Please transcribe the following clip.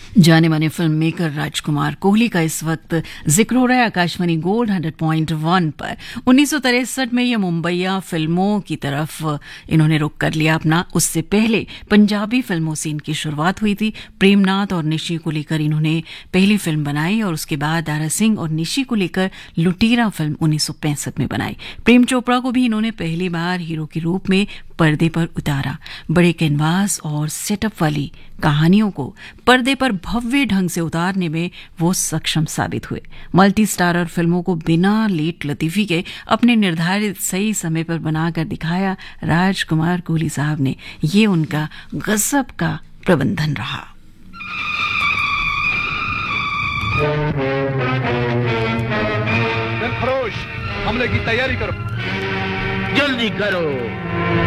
जाने माने film maker राजकुमार कोहली का इस वक्त जिक्र हो रहा है आकाशवाणी गोल्ड 100.1 पर। 1963 में ये मुंबईया फिल्मों की तरफ इन्होंने रुख कर लिया अपना। उससे पहले पंजाबी फिल्मों से इनकी शुरुआत हुई थी। प्रेमनाथ और निशी को लेकर इन्होंने पहली फिल्म बनाई और उसके बाद दारा सिंह और निशी को लेकर लुटेरा फिल्म 1965 में बनाई। प्रेम चोपड़ा को भी इन्होंने पहली बार हीरो के रूप में पर्दे पर उतारा। बड़े कैनवास और सेटअप वाली कहानियों को पर्दे पर भव्य ढंग से उतारने में वो सक्षम साबित हुए। मल्टी स्टारर फिल्मों को बिना लेट लतीफी के अपने निर्धारित सही समय पर बनाकर दिखाया राजकुमार कोहली साहब ने। ये उनका गजब का प्रबंधन रहा। दिलफरोश, हमले की तैयारी करो। जल्दी करो।